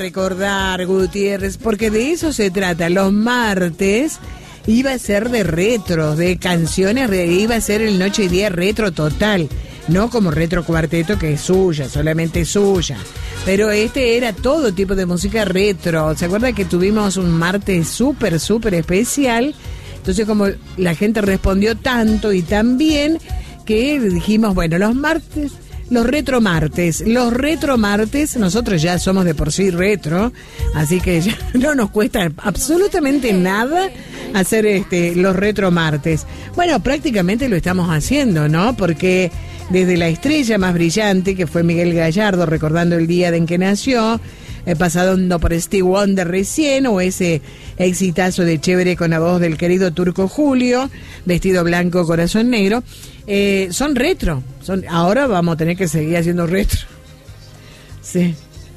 Recordar, Gutiérrez, porque de eso se trata. Los martes iba a ser de retro, de canciones, iba a ser el Noche y Día retro total, no como retro cuarteto que es suya, solamente suya. Pero este era todo tipo de música retro. ¿Se acuerda que tuvimos un martes súper especial? Entonces, como la gente respondió tanto y tan bien, que dijimos, bueno, los martes... Los retro martes, nosotros ya somos de por sí retro, así que ya no nos cuesta absolutamente nada hacer los retro martes. Bueno, prácticamente lo estamos haciendo, ¿no? Porque desde la estrella más brillante, que fue Miguel Gallardo, recordando el día en que nació, pasando por Stevie Wonder recién, o ese exitazo de Chévere con la voz del querido Turco Julio, Vestido Blanco, Corazón Negro, son retro. Ahora vamos a tener que seguir haciendo retro. Sí.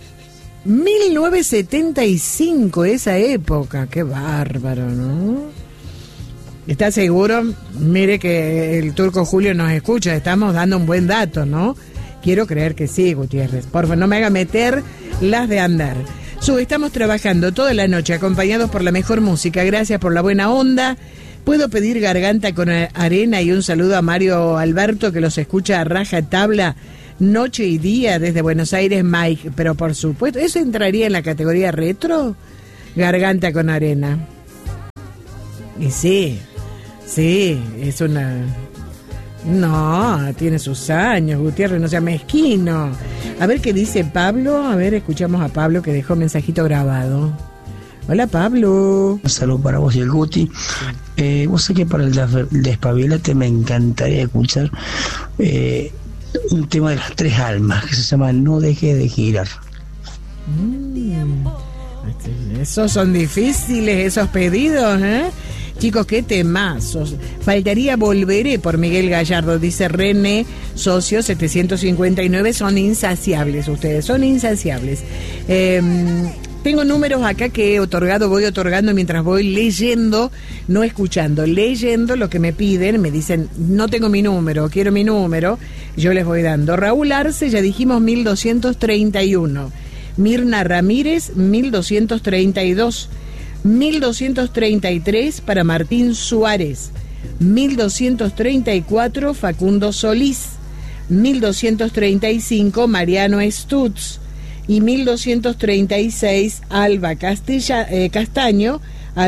1975, esa época, qué bárbaro, ¿no? ¿Está seguro? Mire que el Turco Julio nos escucha, estamos dando un buen dato, ¿no? Quiero creer que sí, Gutiérrez. Por favor, no me haga meter las de andar. Estamos trabajando toda la noche acompañados por la mejor música. Gracias por la buena onda. Puedo pedir Garganta con Arena y un saludo a Mario Alberto, que los escucha a raja tabla noche y día desde Buenos Aires, Mike. Pero por supuesto, ¿eso entraría en la categoría retro? Garganta con Arena. Y sí, es una... No, tiene sus años, Gutiérrez, no sea mezquino. A ver qué dice Pablo. A ver, escuchamos a Pablo, que dejó mensajito grabado. Hola, Pablo. Un saludo para vos y el Guti. Vos sé que para el Despabilate me encantaría escuchar un tema de las tres almas que se llama No dejes de girar. Esos son difíciles, esos pedidos, ¿eh? Chicos, qué temazos. Faltaría Volveré por Miguel Gallardo, dice René, socio 759. Son insaciables ustedes, son insaciables. Tengo números acá que he otorgado, voy otorgando mientras voy leyendo, no escuchando, leyendo lo que me piden. Me dicen, no tengo mi número, quiero mi número, yo les voy dando. Raúl Arce, ya dijimos, 1231. Mirna Ramírez, 1232. 1233 para Martín Suárez. 1234 Facundo Solís. 1235 Mariano Stutz. Y 1236 Alba Castaño,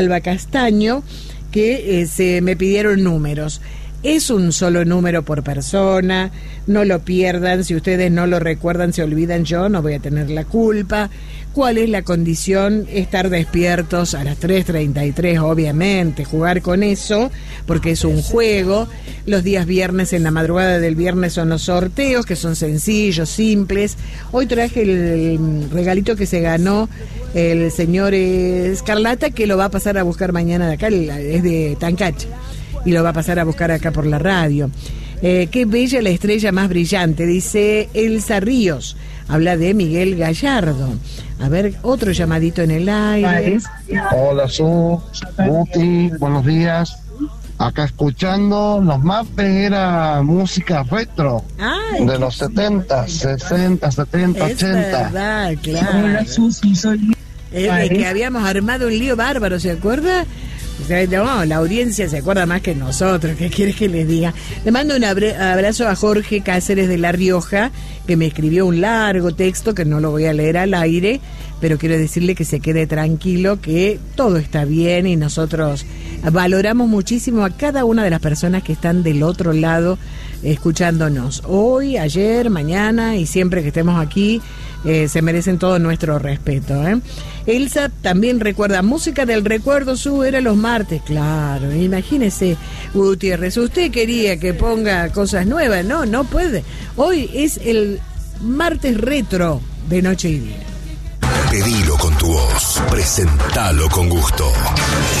que se me pidieron números. Es un solo número por persona, no lo pierdan. Si ustedes no lo recuerdan, se olvidan, yo no voy a tener la culpa. ¿Cuál es la condición? Estar despiertos a las 3:33, obviamente, jugar con eso, porque es un juego. Los días viernes, en la madrugada del viernes, son los sorteos, que son sencillos, simples. Hoy traje el regalito que se ganó el señor Escarlata, que lo va a pasar a buscar mañana de acá, es de Tancache, y lo va a pasar a buscar acá por la radio. Qué bella la estrella más brillante, dice Elsa Ríos. Habla de Miguel Gallardo. A ver, otro llamadito en el aire. Hola, Guti, buenos días. Acá escuchando, los martes era música retro. Ay, de los 70, 60, 70, es 80. Verdad, claro. Hola, Susi, soy... De que habíamos armado un lío bárbaro, ¿se acuerda? No, la audiencia se acuerda más que nosotros. ¿Qué quieres que les diga? Le mando un abrazo a Jorge Cáceres de La Rioja, que me escribió un largo texto que no lo voy a leer al aire, pero quiero decirle que se quede tranquilo, que todo está bien, y nosotros valoramos muchísimo a cada una de las personas que están del otro lado escuchándonos. Hoy, ayer, mañana y siempre que estemos aquí, se merecen todo nuestro respeto, ¿eh? Elsa también recuerda, música del recuerdo, era los martes. Claro, imagínese, Gutiérrez, usted quería que ponga cosas nuevas, no puede. Hoy es el martes retro de Noche y Día. Pedilo con tu voz, presentalo con gusto.